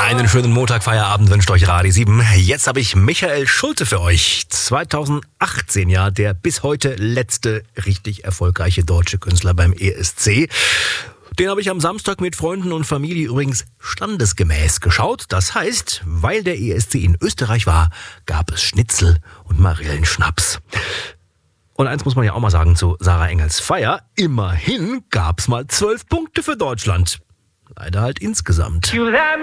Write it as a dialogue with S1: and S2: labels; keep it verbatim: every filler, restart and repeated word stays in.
S1: Einen schönen Montagfeierabend wünscht euch Radio sieben. Jetzt habe ich Michael Schulte für euch. zweitausendachtzehn, ja, der bis heute letzte richtig erfolgreiche deutsche Künstler beim E S C. Den habe ich am Samstag mit Freunden und Familie übrigens standesgemäß geschaut. Das heißt, weil der E S C in Österreich war, gab es Schnitzel und Marillenschnaps. Und eins muss man ja auch mal sagen zu Sarah Engels Feier. Immerhin gab's mal zwölf Punkte für Deutschland. Leider halt insgesamt.